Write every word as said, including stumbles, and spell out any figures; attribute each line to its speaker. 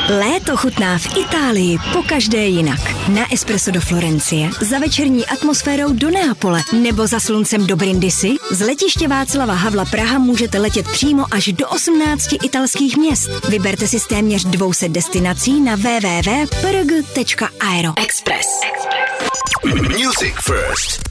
Speaker 1: Léto chutná v Itálii pokaždé jinak. Na espresso do Florencie, za večerní atmosférou do Neapole nebo za sluncem do Brindisi. Z letiště Václava Havla Praha můžete letět přímo až do osmnácti italských měst. Vyberte si z téměř dvou set destinací na w w w tečka p r g tečka aero.
Speaker 2: Express. Music first.